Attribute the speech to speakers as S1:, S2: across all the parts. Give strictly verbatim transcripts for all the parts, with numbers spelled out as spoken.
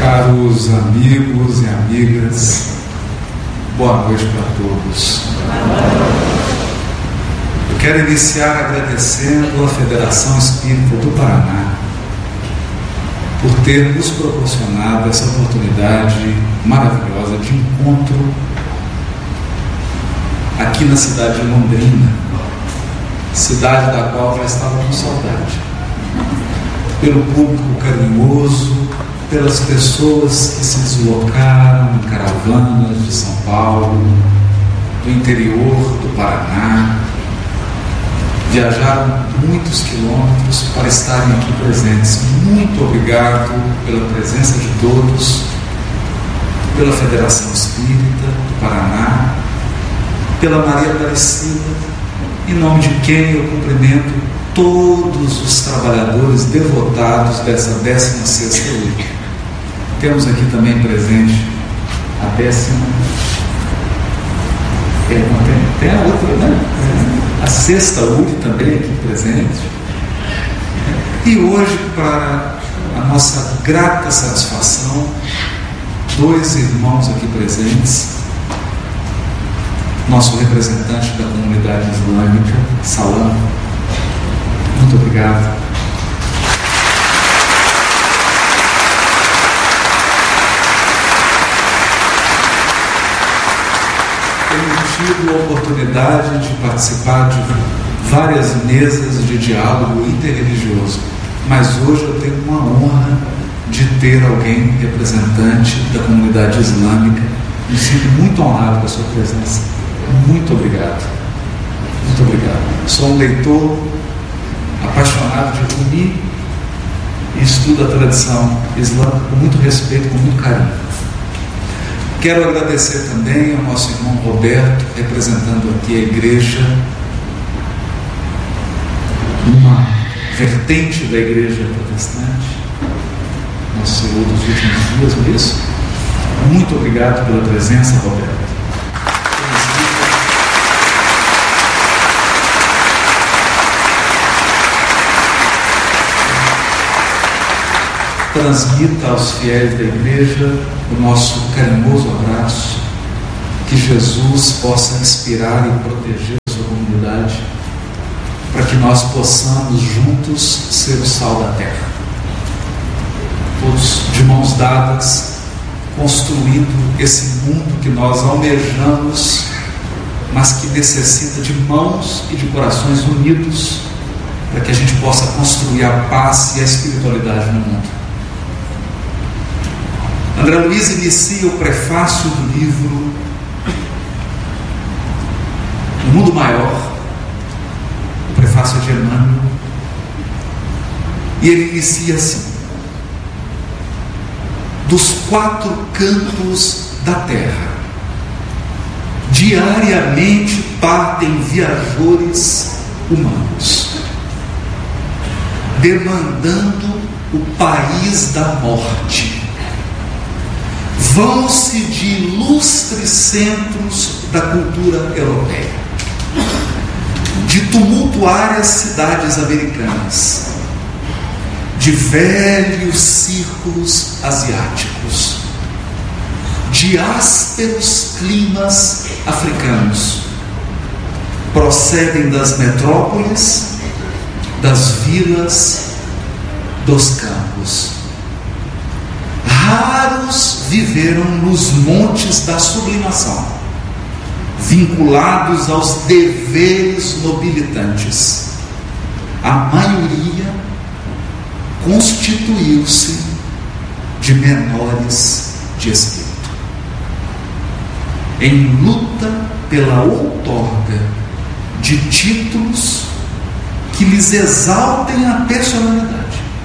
S1: Caros amigos e amigas, boa noite para todos. Eu quero iniciar agradecendo à Federação Espírita do Paraná por ter nos proporcionado essa oportunidade maravilhosa de encontro aqui na cidade de Londrina, cidade da qual já estava com saudade, pelo público carinhoso, pelas pessoas que se deslocaram em caravanas de São Paulo, do interior do Paraná, viajaram muitos quilômetros para estarem aqui presentes. Muito obrigado pela presença de todos, pela Federação Espírita do Paraná, pela Maria Aparecida, em nome de quem eu cumprimento todos os trabalhadores devotados dessa décima sexta U R I. Temos aqui também presente a décima, é, não, tem, tem a outra, né? A sexta U R I também aqui presente. E hoje, para a nossa grata satisfação, dois irmãos aqui presentes, nosso representante da comunidade islâmica, Salam, muito obrigado. Tenho tido a oportunidade de participar de várias mesas de diálogo interreligioso, mas hoje eu tenho uma honra de ter alguém representante da comunidade islâmica. Me sinto muito honrado com a sua presença. Muito obrigado. Muito obrigado. Sou um leitor apaixonado de Rumi e estudo a tradição islâmica com muito respeito, com muito carinho. Quero agradecer também ao nosso irmão Roberto, representando aqui a igreja, uma vertente da igreja protestante, nosso Senhor dos últimos dias, não é isso? Muito obrigado pela presença, Roberto. Transmita aos fiéis da igreja o nosso carinhoso abraço, que Jesus possa inspirar e proteger a sua comunidade, para que nós possamos juntos ser o sal da terra, todos de mãos dadas, construindo esse mundo que nós almejamos, mas que necessita de mãos e de corações unidos, para que a gente possa construir a paz e a espiritualidade no mundo. André Luiz inicia o prefácio do livro O Mundo Maior, o prefácio de Emmanuel, e ele inicia assim: dos quatro cantos da terra, diariamente partem viajores humanos, demandando o país da morte. Vão-se de ilustres centros da cultura europeia, de tumultuárias cidades americanas, de velhos círculos asiáticos, de ásperos climas africanos. Procedem das metrópoles, das vilas, dos campos. Raros viveram nos montes da sublimação, vinculados aos deveres nobilitantes. A maioria constituiu-se de menores de espírito, em luta pela outorga de títulos que lhes exaltem a personalidade.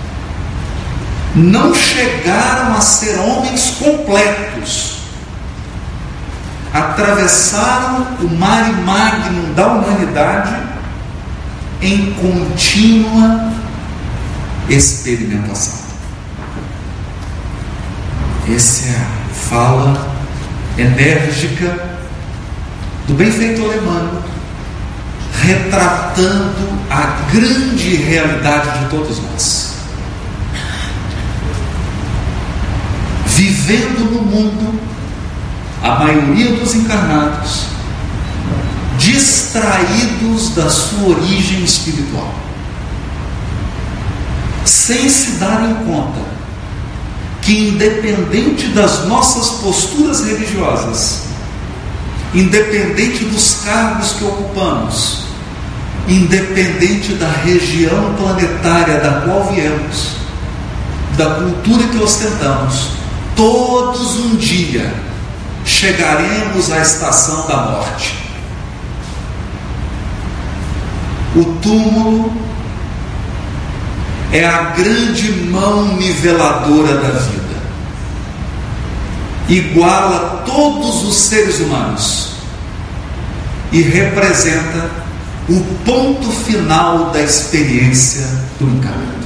S1: Não chegaram a ser homens completos, atravessaram o mare magnum da humanidade em contínua experimentação. Essa é a fala enérgica do benfeitor Emmanuel, retratando a grande realidade de todos nós. vivendo no mundo, a maioria dos encarnados, distraídos da sua origem espiritual, sem se darem conta que, independente das nossas posturas religiosas, independente dos cargos que ocupamos, independente da região planetária da qual viemos, da cultura que ostentamos, todos um dia chegaremos à estação da morte. O túmulo é a grande mão niveladora da vida, iguala todos os seres humanos e representa o ponto final da experiência do encarnado,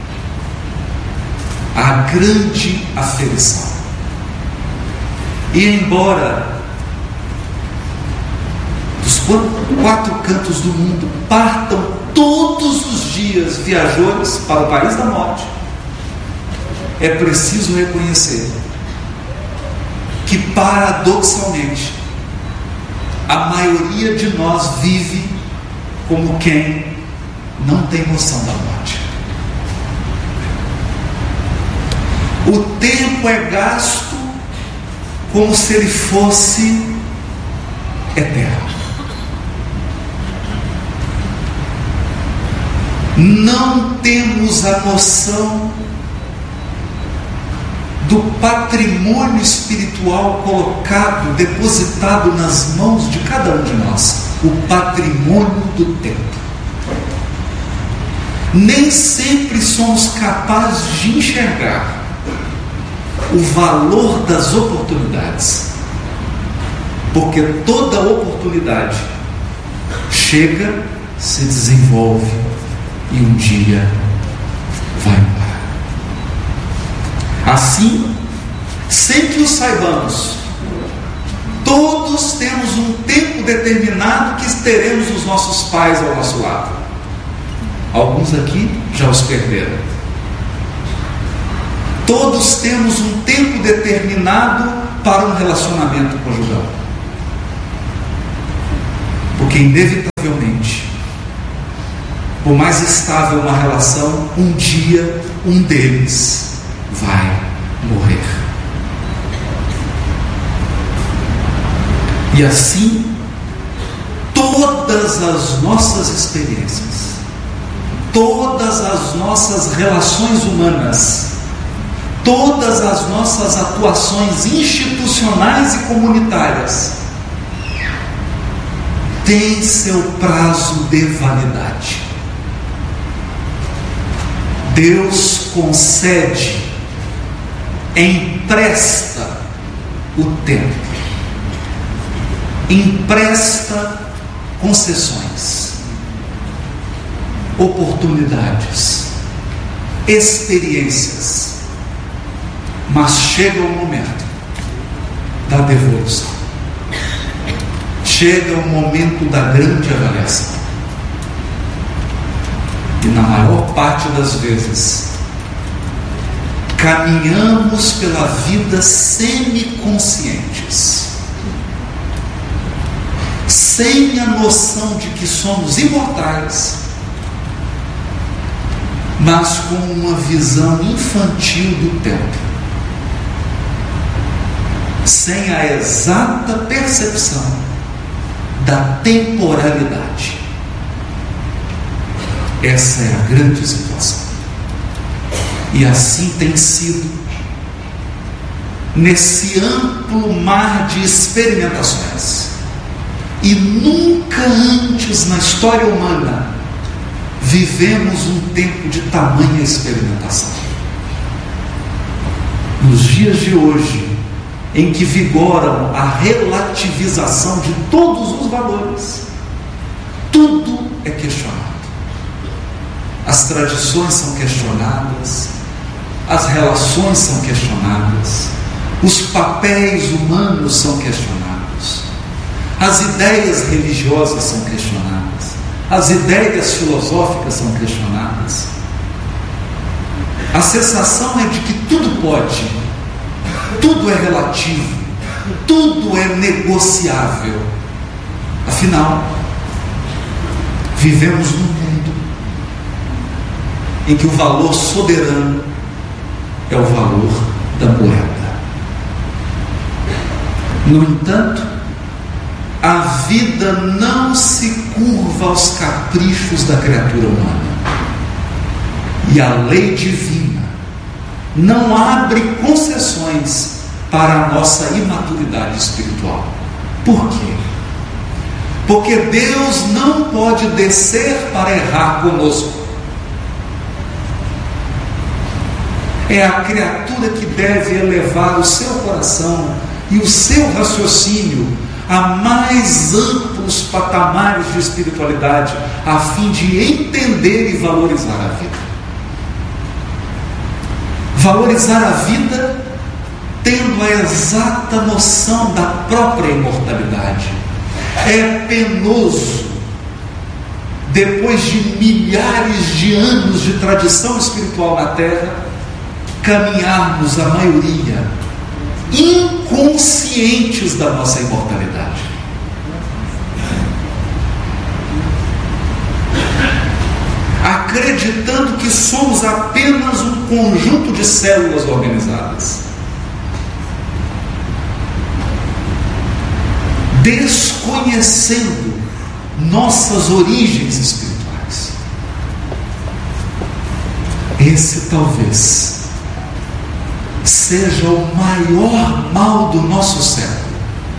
S1: a grande aferição. E embora dos quatro cantos do mundo partam todos os dias viajores para o país da morte, é preciso reconhecer que, paradoxalmente, a maioria de nós vive como quem não tem noção da morte. O tempo é gasto como se ele fosse eterno. Não temos a noção do patrimônio espiritual colocado, depositado nas mãos de cada um de nós, o patrimônio do tempo. Nem sempre somos capazes de enxergar o valor das oportunidades, porque toda oportunidade chega, se desenvolve e um dia vai embora. Assim, sem que o saibamos, todos temos um tempo determinado que teremos os nossos pais ao nosso lado. Alguns aqui já os perderam. Todos temos um tempo determinado para um relacionamento conjugal, porque inevitavelmente, por mais estável uma relação, um dia um deles vai morrer. E assim, todas as nossas experiências, todas as nossas relações humanas, todas as nossas atuações institucionais e comunitárias têm seu prazo de validade. Deus concede, empresta o tempo, empresta concessões, oportunidades, experiências, mas chega o momento da devolução, chega o momento da grande avaliação. E na maior parte das vezes, caminhamos pela vida semiconscientes, sem a noção de que somos imortais, mas com uma visão infantil do tempo, sem a exata percepção da temporalidade. Essa é a grande situação. E assim tem sido nesse amplo mar de experimentações. E nunca antes na história humana vivemos um tempo de tamanha experimentação. Nos dias de hoje, em que vigoram a relativização de todos os valores, tudo é questionado. As tradições são questionadas, as relações são questionadas, os papéis humanos são questionados, as ideias religiosas são questionadas, as ideias filosóficas são questionadas. A sensação é de que tudo pode, tudo é relativo, tudo é negociável. Afinal, vivemos num mundo em que o valor soberano é o valor da moeda. No entanto, a vida não se curva aos caprichos da criatura humana. E a lei divina não abre concessões para a nossa imaturidade espiritual. Por quê? Porque Deus não pode descer para errar conosco. É a criatura que deve elevar o seu coração e o seu raciocínio a mais amplos patamares de espiritualidade, a fim de entender e valorizar a vida. Valorizar a vida tendo a exata noção da própria imortalidade. É penoso, depois de milhares de anos de tradição espiritual na Terra, caminharmos, a maioria, inconscientes da nossa imortalidade. Acreditando que somos apenas um conjunto de células organizadas, desconhecendo nossas origens espirituais. Esse talvez seja o maior mal do nosso século,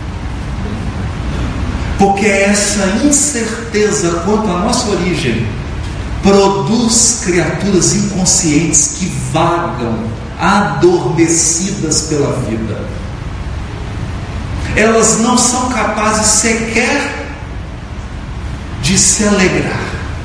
S1: porque essa incerteza quanto à nossa origem produz criaturas inconscientes que vagam adormecidas pela vida. Elas não são capazes sequer de se alegrar,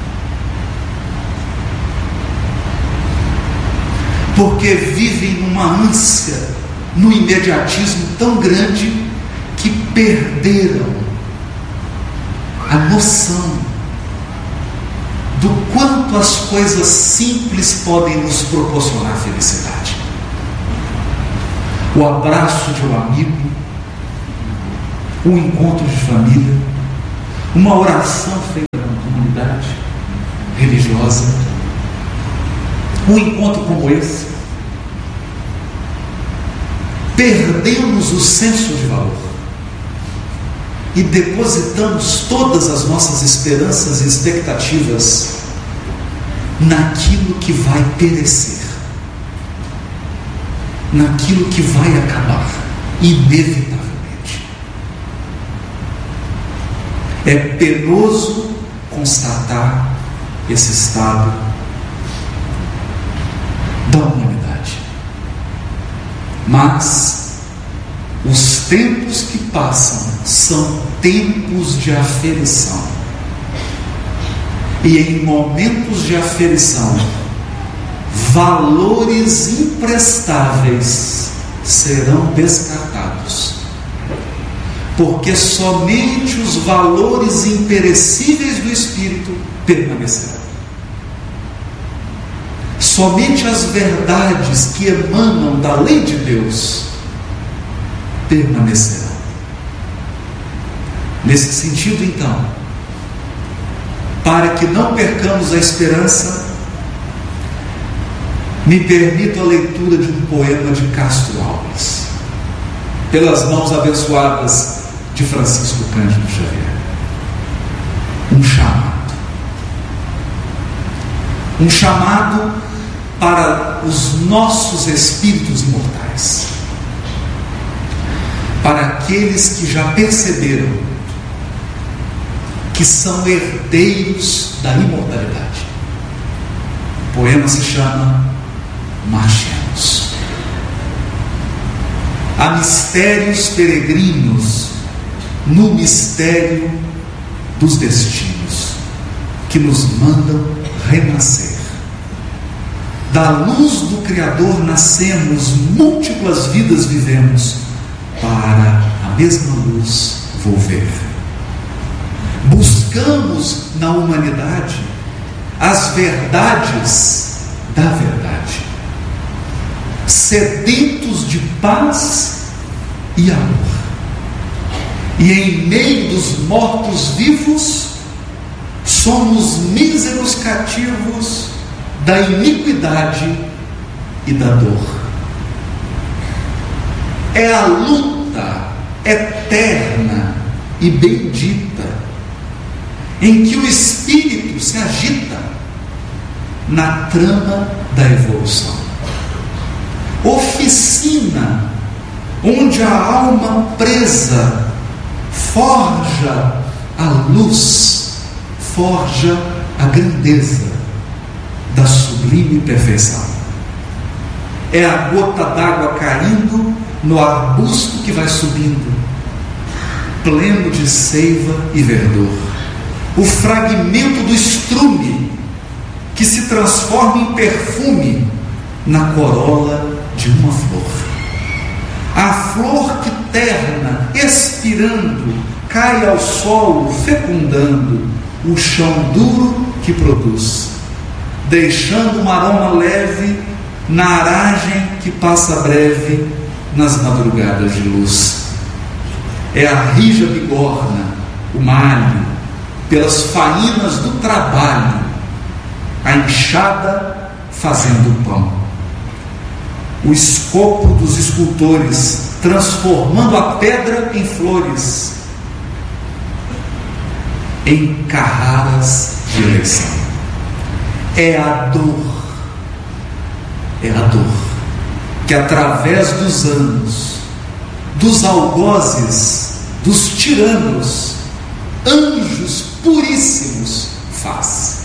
S1: porque vivem numa ânsia, num imediatismo tão grande que perderam a noção do quanto as coisas simples podem nos proporcionar felicidade. O abraço de um amigo, um encontro de família, uma oração feita na comunidade religiosa, um encontro como esse. Perdemos o senso de valor e depositamos todas as nossas esperanças e expectativas naquilo que vai perecer, naquilo que vai acabar, inevitavelmente. É penoso constatar esse estado da humanidade, mas os tempos que passam são tempos de aferição, e em momentos de aferição, valores imprestáveis serão descartados, porque somente os valores imperecíveis do Espírito permanecerão. Somente as verdades que emanam da lei de Deus permanecerão. Nesse sentido, então, para que não percamos a esperança, me permito a leitura de um poema de Castro Alves, pelas mãos abençoadas de Francisco Cândido Xavier. Um chamado. Um chamado para os nossos espíritos imortais, para aqueles que já perceberam que são herdeiros da imortalidade. O poema se chama Marchemos. Há mistérios peregrinos no mistério dos destinos que nos mandam renascer. Da luz do Criador nascemos, múltiplas vidas vivemos, para a mesma luz volver. Buscamos na humanidade as verdades da verdade. sedentos de paz e amor. E em meio dos mortos-vivos, somos míseros cativos da iniquidade e da dor. É a luta eterna e bendita em que o espírito se agita na trama da evolução. Oficina onde a alma presa forja a luz, forja a grandeza da sublime perfeição. É a gota d'água caindo no arbusto que vai subindo, pleno de seiva e verdor. O fragmento do estrume que se transforma em perfume na corola de uma flor. A flor que terna, expirando, cai ao solo, fecundando o chão duro que produz, deixando um aroma leve na aragem que passa breve nas madrugadas de luz. É a rija bigorna, o malho, pelas faínas do trabalho, a enxada fazendo o pão. O escopo dos escultores transformando a pedra em flores, em carraras de eleição. É a dor, é a dor que através dos anos, dos algozes, dos tiranos, anjos puríssimos faz,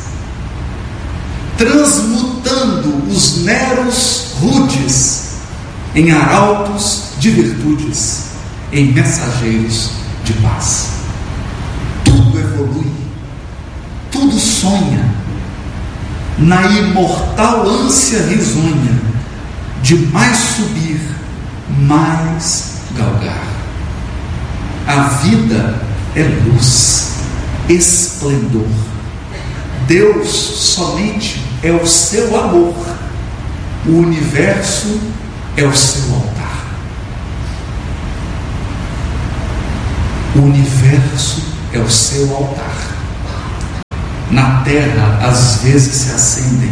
S1: transmutando os neros rudes em arautos de virtudes, em mensageiros de paz. Tudo evolui, tudo sonha na imortal ânsia risonha de mais subir, mais galgar. A vida é luz, esplendor. Deus somente é o seu amor. O universo é o seu altar. O universo é o seu altar. Na terra, às vezes se acendem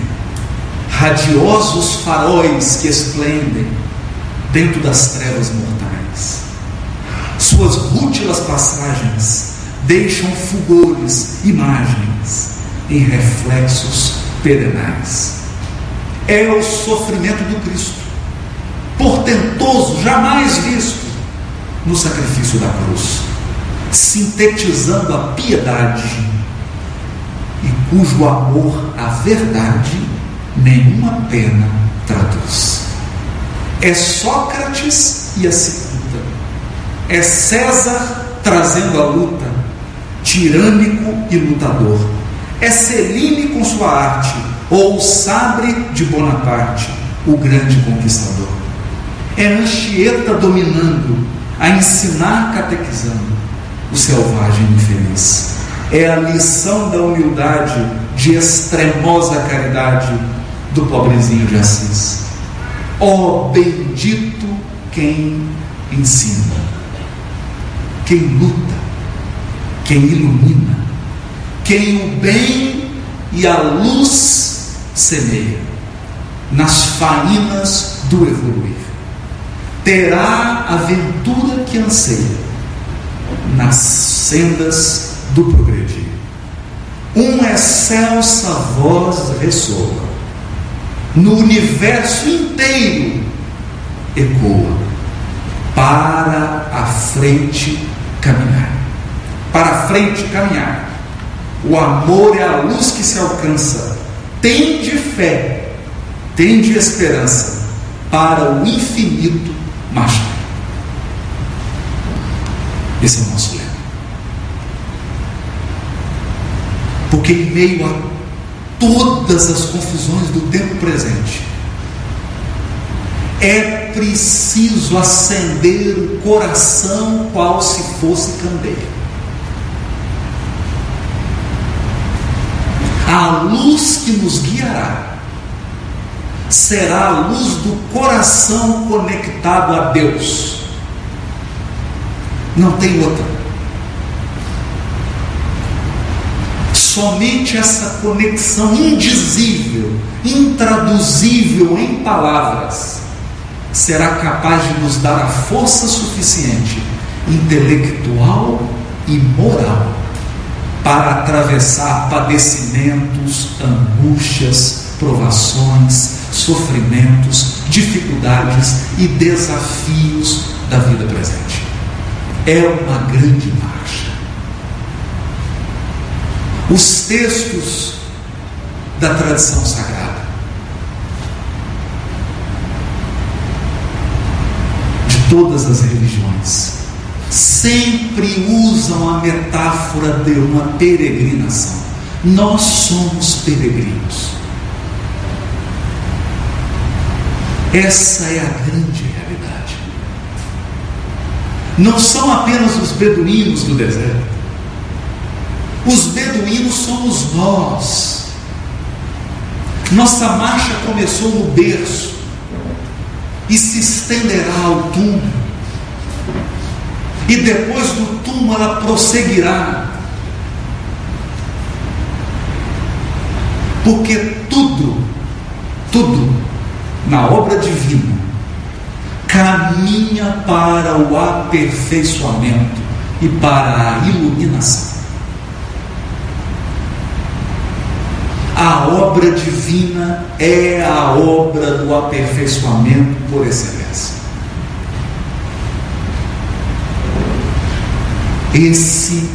S1: radiosos faróis que esplendem dentro das trevas mortais. Suas rútilas passagens deixam fulgores, imagens em reflexos perenais. É o sofrimento do Cristo, portentoso, jamais visto no sacrifício da cruz, sintetizando a piedade, e cujo amor à verdade nenhuma pena traduz. É Sócrates e a cicuta, é César trazendo a luta, tirânico e lutador, é Celine com sua arte, ou o sabre de Bonaparte, o grande conquistador. É Anchieta dominando, a ensinar catequizando o selvagem infeliz. É a lição da humildade, de extremosa caridade do pobrezinho de Assis. Ó bendito quem ensina, quem luta, quem ilumina, quem o bem e a luz semeia nas faínas do evoluir. Terá a ventura que anseia nas sendas do progredir. Uma excelsa voz ressoa, no universo inteiro ecoa, para a frente caminhar. Para a frente caminhar. O amor é a luz que se alcança. Tende fé, tende esperança para o infinito marchar. Esse é o nosso lema. Porque em meio a todas as confusões do tempo presente, é preciso acender o coração qual se fosse candeia. A luz que nos guiará será a luz do coração conectado a Deus. Não tem outra. Somente essa conexão indizível, intraduzível em palavras, será capaz de nos dar a força suficiente, intelectual e moral, para atravessar padecimentos, angústias, provações, sofrimentos, dificuldades e desafios da vida presente. É uma grande marcha. Os textos da tradição sagrada, de todas as religiões, sempre usam a metáfora de uma peregrinação. Nós somos peregrinos. Essa é a grande realidade. Não são apenas os beduínos do deserto. Os beduínos somos nós. Nossa marcha começou no berço e se estenderá ao túmulo. E depois do túmulo ela prosseguirá. Porque tudo, tudo na obra divina caminha para o aperfeiçoamento e para a iluminação. A obra divina é a obra do aperfeiçoamento por excelência. Esse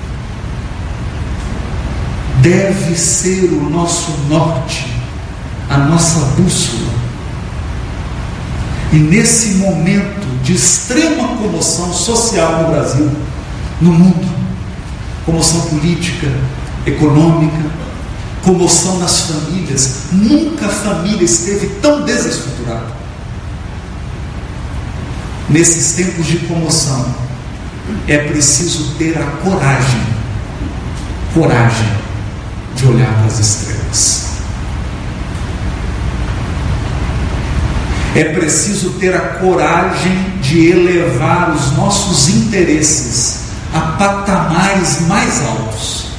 S1: deve ser o nosso norte, a nossa bússola. E nesse momento de extrema comoção social no Brasil, no mundo, comoção política, econômica, comoção nas famílias, nunca a família esteve tão desestruturada. Nesses tempos de comoção, é preciso ter a coragem, coragem de olhar para as estrelas. É preciso ter a coragem de elevar os nossos interesses a patamares mais altos.